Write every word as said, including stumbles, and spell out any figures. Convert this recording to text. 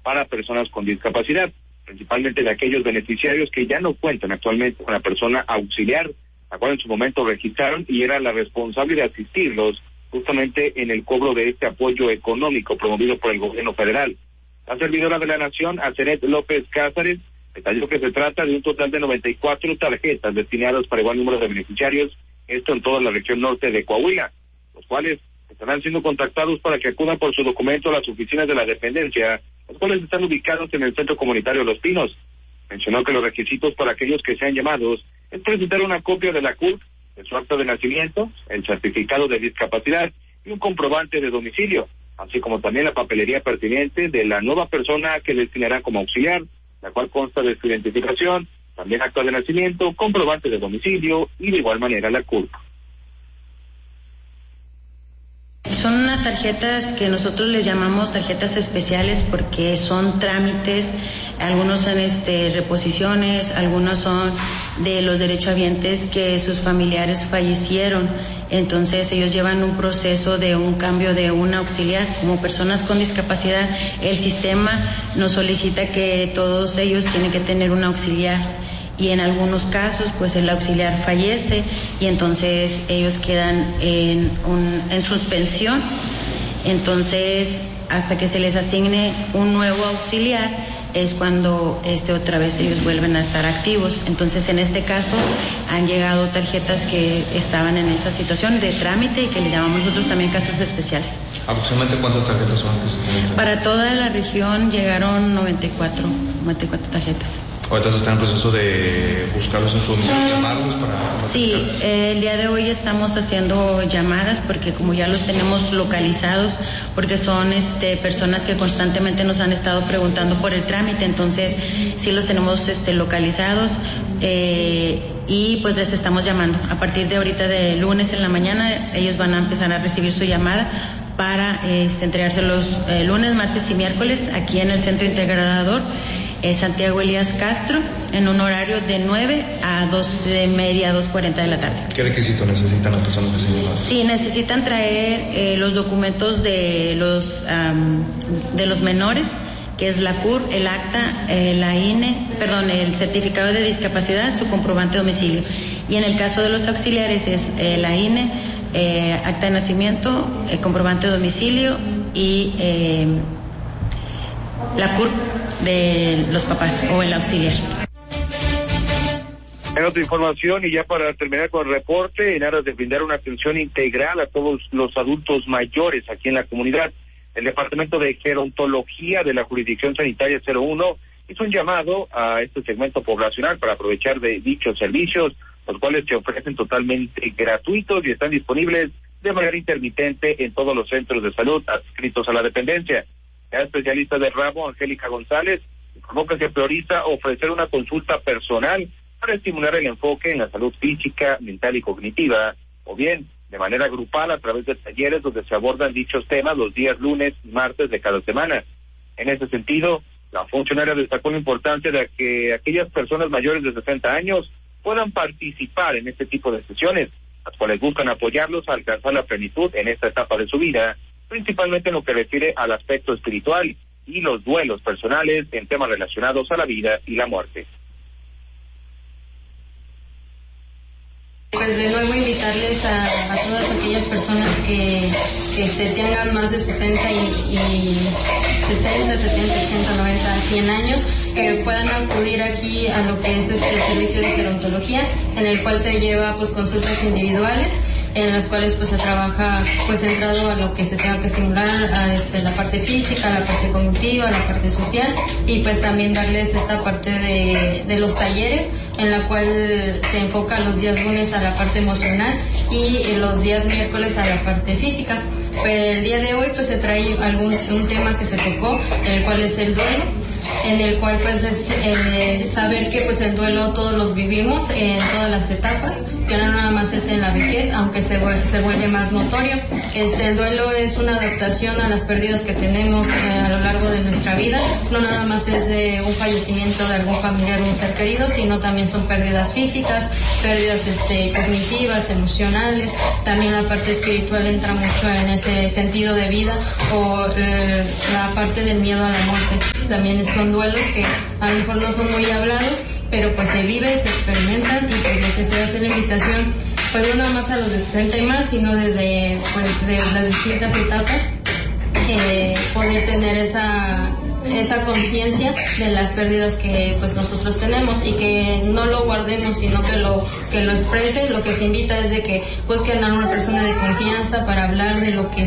para personas con discapacidad, principalmente de aquellos beneficiarios que ya no cuentan actualmente con la persona auxiliar, la cual en su momento registraron y era la responsable de asistirlos justamente en el cobro de este apoyo económico promovido por el gobierno federal. La servidora de la Nación, Azenet López Cázares, detalló que se trata de un total de noventa y cuatro tarjetas destinadas para igual número de beneficiarios, esto en toda la región norte de Coahuila, los cuales estarán siendo contactados para que acudan por su documento a las oficinas de la dependencia, los cuales están ubicados en el Centro Comunitario Los Pinos. Mencionó que los requisitos para aquellos que sean llamados es presentar una copia de la C U R P, de su acta de nacimiento, el certificado de discapacidad y un comprobante de domicilio, así como también la papelería pertinente de la nueva persona que destinará como auxiliar, la cual consta de su identificación, también acta de nacimiento, comprobante de domicilio y de igual manera la C U R P. Son unas tarjetas que nosotros les llamamos tarjetas especiales porque son trámites, algunos son este, reposiciones, algunos son de los derechohabientes que sus familiares fallecieron, entonces ellos llevan un proceso de un cambio de un auxiliar. Como personas con discapacidad, el sistema nos solicita que todos ellos tienen que tener un auxiliar. Y en algunos casos pues el auxiliar fallece y entonces ellos quedan en, un, en suspensión, entonces hasta que se les asigne un nuevo auxiliar es cuando este otra vez ellos vuelven a estar activos. Entonces en este caso han llegado tarjetas que estaban en esa situación de trámite y que le llamamos nosotros también casos especiales. ¿Aproximadamente cuántas tarjetas son que se tienen? Para toda la región llegaron noventa y cuatro tarjetas. Ahorita se está en proceso de buscarlos en su domicilio, llamarlos para... Sí, eh, el día de hoy estamos haciendo llamadas porque como ya los tenemos localizados, porque son este, personas que constantemente nos han estado preguntando por el trámite, entonces sí los tenemos este, localizados eh, y pues les estamos llamando. A partir de ahorita de lunes en la mañana ellos van a empezar a recibir su llamada para este, entregárselos eh, lunes, martes y miércoles aquí en el Centro Integrador Santiago Elías Castro, en un horario de nueve a doce y media, dos cuarenta de la tarde. ¿Qué requisito necesitan las personas que se llevan? Sí, necesitan traer eh, los documentos de los um, de los menores, que es la C U R P, el acta, eh, la I N E, perdón, el certificado de discapacidad, su comprobante de domicilio. Y en el caso de los auxiliares es eh, la I N E, eh, acta de nacimiento, el comprobante de domicilio y eh, la C U R P de los papás o el auxiliar. En otra información, y ya para terminar con el reporte, en aras de brindar una atención integral a todos los adultos mayores aquí en la comunidad, el Departamento de Gerontología de la Jurisdicción Sanitaria cero uno hizo un llamado a este segmento poblacional para aprovechar de dichos servicios, los cuales se ofrecen totalmente gratuitos y están disponibles de manera intermitente en todos los centros de salud adscritos a la dependencia. La especialista del ramo, Angélica González, informó que se prioriza ofrecer una consulta personal para estimular el enfoque en la salud física, mental y cognitiva, o bien de manera grupal a través de talleres donde se abordan dichos temas los días lunes y martes de cada semana. En ese sentido, la funcionaria destacó la importancia de que aquellas personas mayores de sesenta años puedan participar en este tipo de sesiones, las cuales buscan apoyarlos a alcanzar la plenitud en esta etapa de su vida, principalmente en lo que refiere al aspecto espiritual y los duelos personales en temas relacionados a la vida y la muerte. Pues de nuevo invitarles a, a todas aquellas personas que, que este, tengan más de sesenta y, y sesenta, setenta, ochenta, noventa, cien años, que puedan acudir aquí a lo que es este servicio de gerontología, en el cual se lleva pues consultas individuales, en las cuales pues se trabaja pues centrado a lo que se tenga que estimular, a este, la parte física, la parte cognitiva, la parte social, y pues también darles esta parte de, de los talleres, en la cual se enfoca los días lunes a la parte emocional y los días miércoles a la parte física. Pues el día de hoy pues se trae algún un tema que se tocó, el cual es el duelo, en el cual pues es eh, saber que pues el duelo todos los vivimos en todas las etapas, que no nada más es en la vejez, aunque se, se vuelve más notorio. Este, el duelo es una adaptación a las pérdidas que tenemos eh, a lo largo de nuestra vida, no nada más es de un fallecimiento de algún familiar o un ser querido, sino también también son pérdidas físicas, pérdidas este, cognitivas, emocionales, también la parte espiritual entra mucho en ese sentido de vida, o eh, la parte del miedo a la muerte. También son duelos que a lo mejor no son muy hablados, pero pues se viven, se experimentan, y pues lo que se hace la invitación, pues no nada más a los de sesenta y más, sino desde pues de las distintas etapas, eh, poder tener esa esa conciencia de las pérdidas que pues nosotros tenemos, y que no lo guardemos, sino que lo que lo expresen. Lo que se invita es de que busquen a una persona de confianza para hablar de lo que